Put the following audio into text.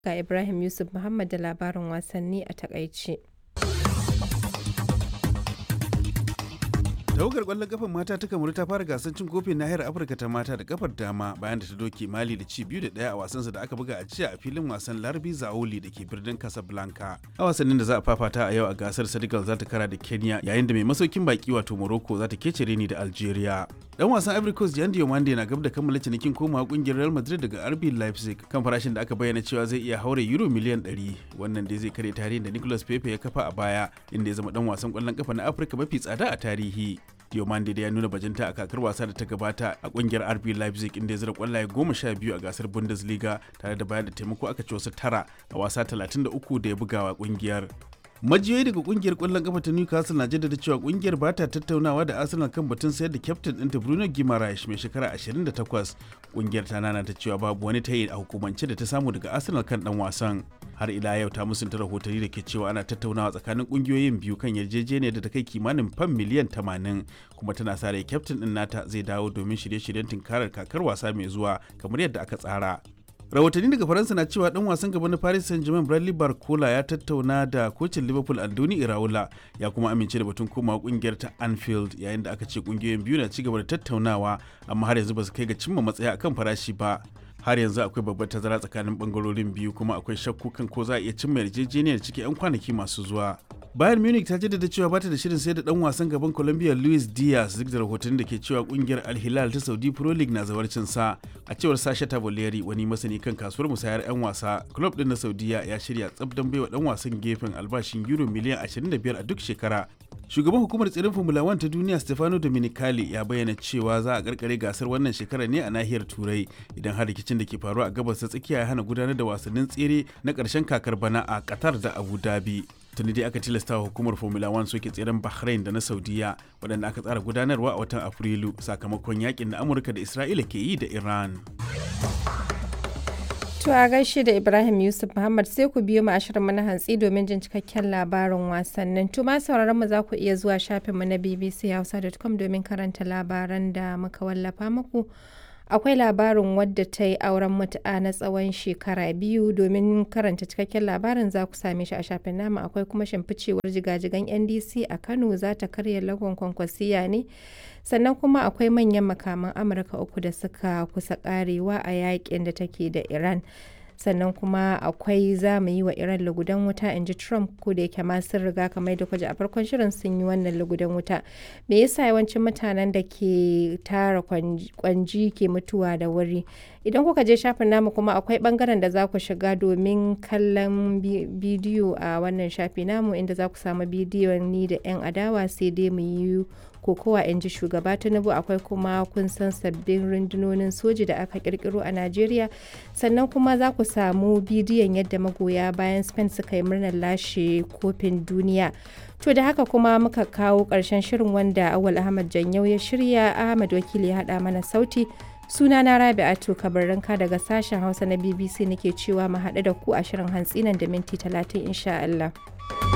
Ga Ibrahim Yusuf Muhammad da labarin wasanni a takaice. Tawagar kwallon kafar mata ta Kamaru ta fara gasar cin kofin nahiyar Afirka ta mata da kafar dama bayan da ta doke Mali da ci 2-1 a wasansa da aka buga a jiya a filin wasan Larbi Zaoli da ke birnin Casablanca. A wasannin da za a fafata a yau a gasar, Senegal za ta kara da Kenya yayin da mai masaukin baki wato Morocco za ta kece reni da Algeria. Dan wasan Ivory Coast Jan Diomande na gab da kammala cinikin komawa kungiyar Real Madrid daga RB Leipzig kan farashin da aka bayyana cewa zai iya haure euro miliyan 100. Wannan dai zai kare tarihin da Nicolas Pepe ya kafa a baya, inda ya zama dan wasan kwallon kafa na Afirka mafi tsada a tarihi. Diomande da ya nuna bajinta a kakar wasa da ta gabata a kungiyar RB Leipzig, inda ya zira kwallaye 12 a gasar Bundesliga tare da bayar da taimako aka ci wasu 9 a wasa 33 da ya bugawa kungiyar. Majiyoyi daga kungiyar kwallon kafa ta Newcastle na jaddada cewa kungiyar ba ta tattaunawa da Arsenal kan batun sayar da kyaftin ɗinta Bruno Guimaraes mai shekara 28. Kungiyar ta nana ta cewa babu wani tayi a hukumance da ta samu daga Arsenal kan dan wasan. Har ila yau ta musunta rahotanni da ke cewa ana tattaunawa tsakanin kungiyoyin biyu kan yarjejeniyar da ta kai kimanin fam miliyan 80, kuma tana sa rai kyaftin ɗin nata zai dawo domin shirye-shiryen tunkarar kakar wasa mai zuwa kamar yadda aka tsara. Rahotanni daga Faransa na cewa dan wasan gaba na Paris Saint-Germain Bradley Barcola ya tattauna da kocin Liverpool Andoni Iraola ya kuma amince da batun komawa kungiyar ta Anfield, yayin da aka ce kungiyoyin biyu na cigaba da tattaunawa amma har yanzu ba su kai ga cimma matsaya akan farashi ba. Har yanzu akwai babbar tazara tsakanin bangarorin biyu, kuma akwai shakku kan ko za a iya cimma yarjejeniyar cikin 'yan kwanaki masu zuwa. Bayern Munich ta jaddada cewa bata da shirin sayar da dan wasan gaban Colombia Luis Diaz, duk da rahotannin da ke cewa kungiyar Al Hilal ta Saudi Pro League na zawarcin sa. A cewar Sasha Tavoleri, wani masani kan kasuwar musayar 'yan wasa, club din na Saudiya ya shirya tsab don baiwa dan wasan gefen albashin euro miliyan 25 a duk shekara. Shugaban hukumar tsirin Formula 1 ta duniya Stefano Domenicali ya bayyana cewa za a karkare gasar wannan shekara ne a nahiyar Turai idan har rikicin da ke faruwa a gabas ta tsakiya ya hana gudanar da wasannin tsere na karshen kakar bana a Qatar da Abu Dhabi. Tuni dai aka tilasta wa hukumar Formula 1 soke tseren Bahrain da na Saudiya, waɗanda aka tsara gudanarwa a watan Afrilu sakamakon yakin da Amurka da Isra'ila ke yi da Iran. To a gaishe da Ibrahim Yusuf Muhammad, sai ku biyo mu a shirin na hantsi domin jin cikakken labarin wasannin. To ma sauraron mu za ku iya zuwa shafin mu na bbchausa.com domin karanta labaran da muka wallafa muku. Akwai labarin wadda ta yi auren mutu'a na tsawon shekara 2. Domin karanta cikakken labarin za ku same shi a shafin namu. Akwai kuma shimficewar jigajigan NDC a Kano za ta karya lagon kwankwasiya ne. Sannan kuma akwai manyan makaman Amurka 3 da suka kusa karewa a yakin da take da Iran. Sannan kuma akwai za mu yi wa Iran lugudan wuta, in ji Trump, ko da yake ma sun riga kamar da kwaje a farkon shirin sun yi wannan lugudan wuta. Me yasa yawancin mutanen da ke tara kwanji ke mutuwa da wuri? Idan kuka je shafin namu kuma akwai bangaren da za ku shiga domin kallon bidiyo a wannan shafi namu, inda za ku samu bidiyon ni da 'yan adawa sai dai mu yi kokowa, in ji shugaba Tinubu. Akwai kuma kun san sabbin rundunonin soji da aka kirkiro a Najeriya. Sannan kuma za ku samu bidiyon yadda magoya bayan Spain suka yi murnar lashe kofin duniya. To da haka kuma muka kawo ƙarshen shirin wanda Awal Ahmad Janyau ya shirya, Ahmad Wakili ya haɗa mana sauti. Sunana Rabi'atu Kabarranka daga sashen Hausa na BBC nake cewa mu haɗu da ku a shirin hantsi nan da minti 30 insha Allah.